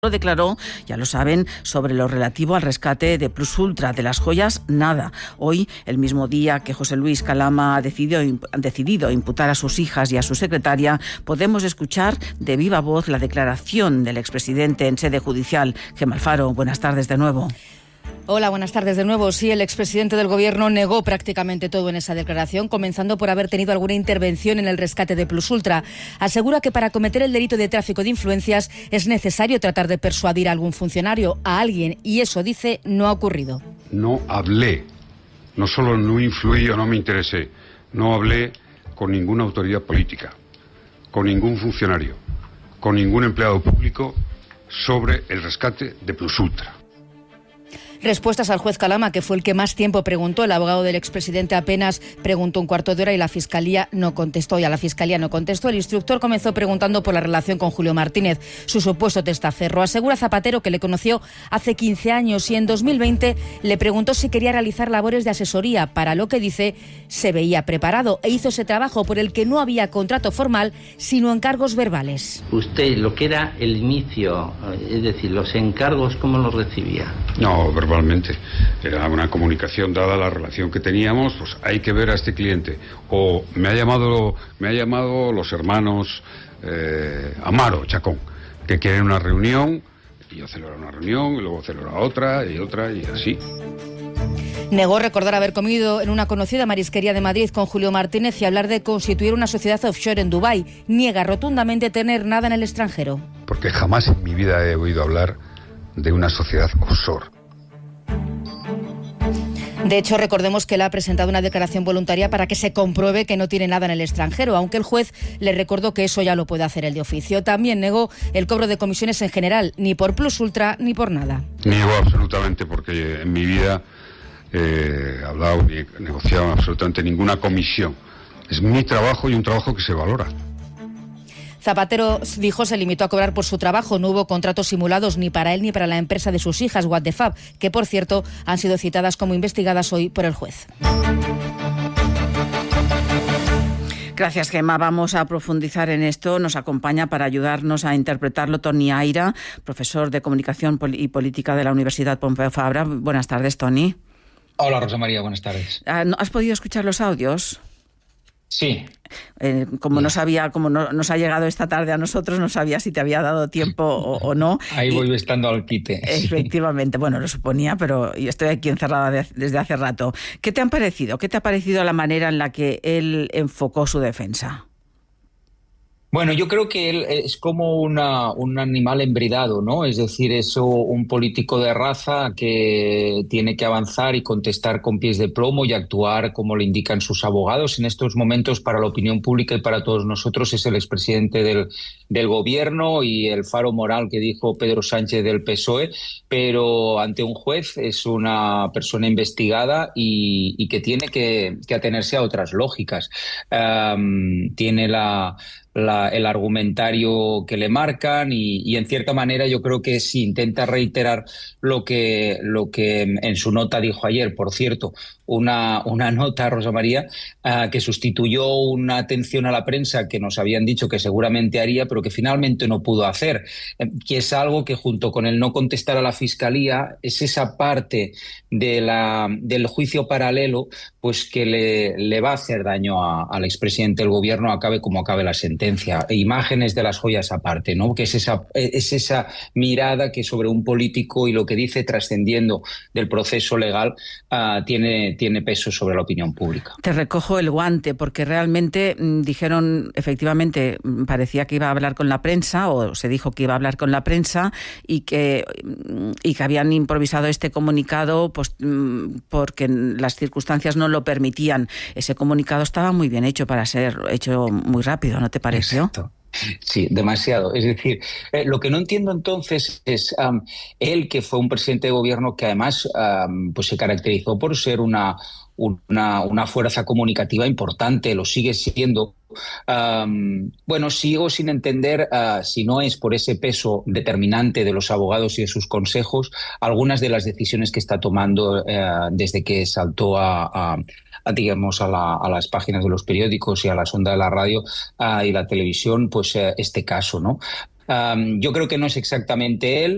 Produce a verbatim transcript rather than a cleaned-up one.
Lo declaró, ya lo saben, sobre lo relativo al rescate de Plus Ultra, de las joyas, nada. Hoy, el mismo día que José Luis Calama ha decidido, ha decidido imputar a sus hijas y a su secretaria, podemos escuchar de viva voz la declaración del expresidente en sede judicial. Gemma Alfaro, buenas tardes de nuevo. Hola, buenas tardes de nuevo. Sí, el expresidente del Gobierno negó prácticamente todo en esa declaración, comenzando por haber tenido alguna intervención en el rescate de Plus Ultra. Asegura que para cometer el delito de tráfico de influencias es necesario tratar de persuadir a algún funcionario, a alguien, y eso, dice, no ha ocurrido. No hablé, no solo no influí o no me interesé, no hablé con ninguna autoridad política, con ningún funcionario, con ningún empleado público sobre el rescate de Plus Ultra. Respuestas al juez Calama, que fue el que más tiempo preguntó. El abogado del expresidente apenas preguntó un cuarto de hora y la Fiscalía no contestó. Y a la Fiscalía no contestó. El instructor comenzó preguntando por la relación con Julio Martínez, su supuesto testaferro. Asegura Zapatero que le conoció hace quince años y en dos mil veinte le preguntó si quería realizar labores de asesoría, para lo que dice se veía preparado, e hizo ese trabajo por el que no había contrato formal, sino encargos verbales. Usted, lo que era el inicio, es decir, los encargos, ¿cómo los recibía? No, verbalmente. Era una comunicación, dada la relación que teníamos, pues hay que ver a este cliente. O me ha llamado, me ha llamado los hermanos eh, Amaro, Chacón, que quieren una reunión, y yo celebro una reunión, y luego celebro otra, y otra, y así. Negó recordar haber comido en una conocida marisquería de Madrid con Julio Martínez y hablar de constituir una sociedad offshore en Dubái. Niega rotundamente tener nada en el extranjero. Porque jamás en mi vida he oído hablar de una sociedad offshore. De hecho, recordemos que él ha presentado una declaración voluntaria para que se compruebe que no tiene nada en el extranjero, aunque el juez le recordó que eso ya lo puede hacer él de oficio. También negó el cobro de comisiones en general, ni por Plus Ultra ni por nada. Niego absolutamente, porque en mi vida eh, he hablado ni he negociado absolutamente ninguna comisión. Es mi trabajo y un trabajo que se valora. Zapatero, dijo, se limitó a cobrar por su trabajo. No hubo contratos simulados ni para él ni para la empresa de sus hijas, What the Fab, que, por cierto, han sido citadas como investigadas hoy por el juez. Gracias, Gemma. Vamos a profundizar en esto. Nos acompaña para ayudarnos a interpretarlo Toni Aira, profesor de Comunicación y Política de la Universidad Pompeu Fabra. Buenas tardes, Toni. Hola, Rosa María. Buenas tardes. ¿Has podido escuchar los audios? Sí. Eh, como no sabía, como no, nos ha llegado esta tarde a nosotros, no sabía si te había dado tiempo o, o no. Ahí voy y, estando al quite. Efectivamente, sí. Bueno, lo suponía, pero yo estoy aquí encerrada de, desde hace rato. ¿Qué te han parecido? ¿Qué te ha parecido la manera en la que él enfocó su defensa? Bueno, yo creo que él es como una, un animal embridado, ¿no? Es decir, es un político de raza que tiene que avanzar y contestar con pies de plomo y actuar como le indican sus abogados. En estos momentos, para la opinión pública y para todos nosotros, es el expresidente del, del gobierno y el faro moral que dijo Pedro Sánchez del P S O E, pero ante un juez es una persona investigada y, y que tiene que, que atenerse a otras lógicas. Um, tiene la... La, el argumentario que le marcan y, y en cierta manera yo creo que sí intenta reiterar lo que, lo que en su nota dijo ayer. Por cierto, una, una nota, Rosa María, uh, que sustituyó una atención a la prensa que nos habían dicho que seguramente haría, pero que finalmente no pudo hacer, eh, que es algo que junto con el no contestar a la Fiscalía es esa parte de la, del juicio paralelo pues que le, le va a hacer daño a, al expresidente del gobierno, acabe como acabe la sentencia. E imágenes de las joyas aparte, ¿no? Que es esa, es esa mirada que sobre un político y lo que dice trascendiendo del proceso legal uh, tiene, tiene peso sobre la opinión pública. Te recojo el guante porque realmente mmm, dijeron, efectivamente, parecía que iba a hablar con la prensa o se dijo que iba a hablar con la prensa y que, y que habían improvisado este comunicado pues, mmm, porque las circunstancias no lo permitían. Ese comunicado estaba muy bien hecho para ser hecho muy rápido, ¿no te parece? Exacto. Sí, demasiado. Es decir, eh, lo que no entiendo entonces es um, él, que fue un presidente de gobierno que además um, pues se caracterizó por ser una, una, una fuerza comunicativa importante, lo sigue siendo. Um, bueno, sigo sin entender uh, si no es por ese peso determinante de los abogados y de sus consejos algunas de las decisiones que está tomando uh, desde que saltó a, a, a digamos a, la, a las páginas de los periódicos y a las ondas de la radio uh, y la televisión, pues uh, este caso, ¿no? Um, yo creo que no es exactamente él.